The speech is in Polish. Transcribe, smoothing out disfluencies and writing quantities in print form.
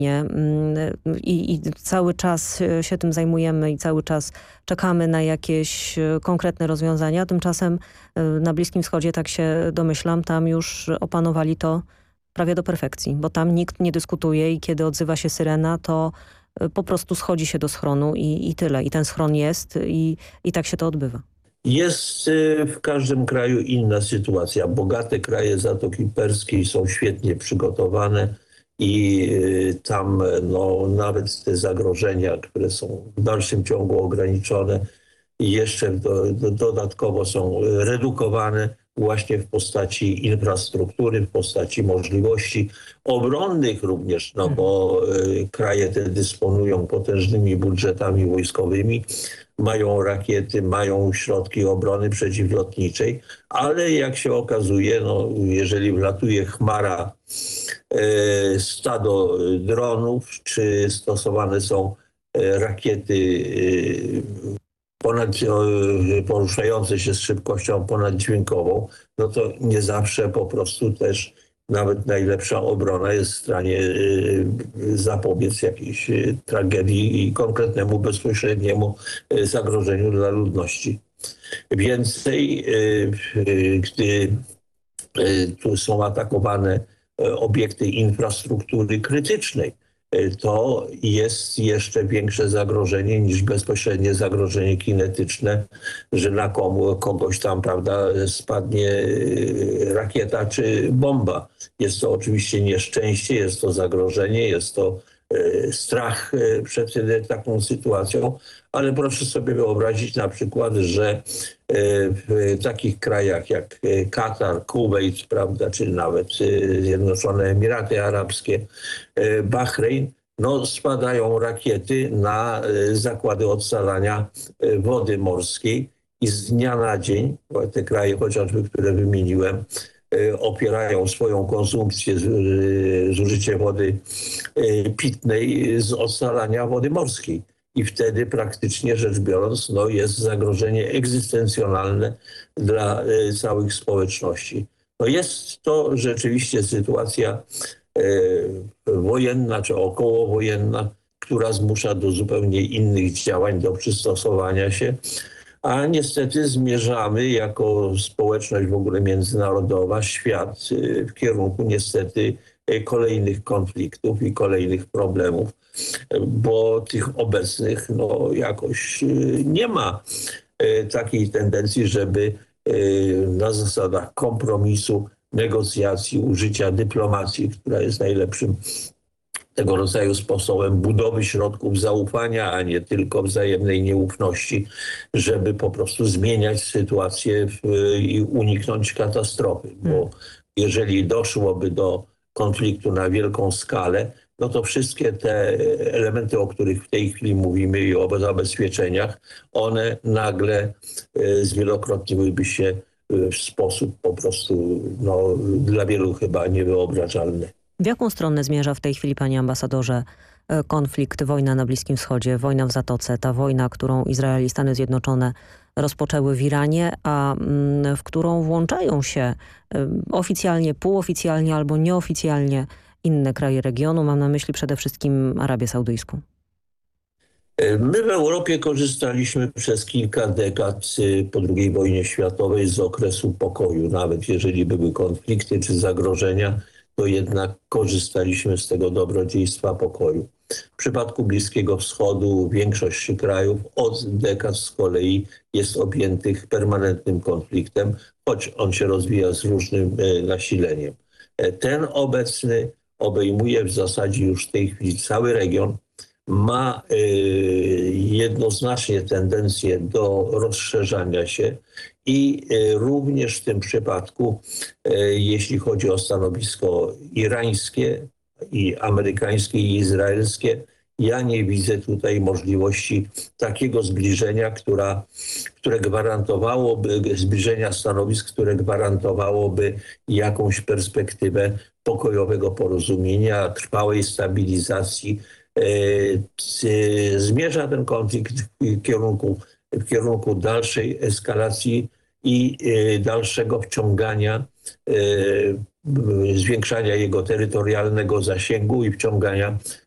I cały czas się tym zajmujemy i cały czas czekamy na jakieś konkretne rozwiązania. Tymczasem na Bliskim Wschodzie, tak się domyślam, tam już opanowali to prawie do perfekcji, bo tam nikt nie dyskutuje i kiedy odzywa się syrena, to po prostu schodzi się do schronu i tyle. I ten schron jest i tak się to odbywa. Jest w każdym kraju inna sytuacja. Bogate kraje Zatoki Perskiej są świetnie przygotowane i tam nawet te zagrożenia, które są w dalszym ciągu ograniczone, jeszcze dodatkowo są redukowane właśnie w postaci infrastruktury, w postaci możliwości obronnych również, bo kraje te dysponują potężnymi budżetami wojskowymi, mają rakiety, mają środki obrony przeciwlotniczej, ale jak się okazuje, jeżeli wlatuje chmara, stado dronów, czy stosowane są rakiety poruszające się z szybkością ponaddźwiękową, to nie zawsze po prostu też nawet najlepsza obrona jest w stanie zapobiec jakiejś tragedii i konkretnemu, bezpośredniemu zagrożeniu dla ludności. Więcej, gdy tu są atakowane obiekty infrastruktury krytycznej, to jest jeszcze większe zagrożenie niż bezpośrednie zagrożenie kinetyczne, że na kogoś tam, prawda, spadnie rakieta czy bomba. Jest to oczywiście nieszczęście, jest to zagrożenie, jest to strach przed taką sytuacją, ale proszę sobie wyobrazić na przykład, że w takich krajach jak Katar, Kuwejt, prawda, czy nawet Zjednoczone Emiraty Arabskie, Bahrein, spadają rakiety na zakłady odsalania wody morskiej i z dnia na dzień, te kraje chociażby, które wymieniłem, opierają swoją konsumpcję, zużycie wody pitnej z odsalania wody morskiej. I wtedy praktycznie rzecz biorąc jest zagrożenie egzystencjonalne dla całych społeczności. Jest to rzeczywiście sytuacja wojenna czy okołowojenna, która zmusza do zupełnie innych działań, do przystosowania się. A niestety zmierzamy jako społeczność w ogóle międzynarodowa, świat w kierunku niestety kolejnych konfliktów i kolejnych problemów, bo tych obecnych jakoś nie ma takiej tendencji, żeby na zasadach kompromisu, negocjacji, użycia dyplomacji, która jest najlepszym tego rodzaju sposobem budowy środków zaufania, a nie tylko wzajemnej nieufności, żeby po prostu zmieniać sytuację i uniknąć katastrofy. Bo jeżeli doszłoby do konfliktu na wielką skalę, to wszystkie te elementy, o których w tej chwili mówimy i o zabezpieczeniach, one nagle zwielokrotniłyby się w sposób po prostu dla wielu chyba niewyobrażalny. W jaką stronę zmierza w tej chwili, panie ambasadorze, konflikt, wojna na Bliskim Wschodzie, wojna w Zatoce, ta wojna, którą Izrael i Stany Zjednoczone rozpoczęły w Iranie, a w którą włączają się oficjalnie, półoficjalnie albo nieoficjalnie inne kraje regionu? Mam na myśli przede wszystkim Arabię Saudyjską. My w Europie korzystaliśmy przez kilka dekad po II wojnie światowej z okresu pokoju. Nawet jeżeli były konflikty czy zagrożenia, to jednak korzystaliśmy z tego dobrodziejstwa pokoju. W przypadku Bliskiego Wschodu większość krajów od dekad z kolei jest objętych permanentnym konfliktem, choć on się rozwija z różnym nasileniem. Ten obecny obejmuje w zasadzie już w tej chwili cały region, ma jednoznacznie tendencję do rozszerzania się i również w tym przypadku, jeśli chodzi o stanowisko irańskie i amerykańskie i izraelskie, ja nie widzę tutaj możliwości takiego zbliżenia, które gwarantowałoby, zbliżenia stanowisk, które gwarantowałoby jakąś perspektywę pokojowego porozumienia, trwałej stabilizacji. Zmierza ten konflikt w kierunku dalszej eskalacji i dalszego wciągania, zwiększania jego terytorialnego zasięgu i wciągania